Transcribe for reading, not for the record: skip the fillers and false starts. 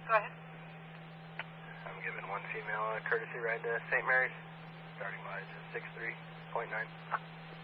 Go ahead. I'm giving one female a courtesy ride to St. Mary's, starting mileage is 63.9.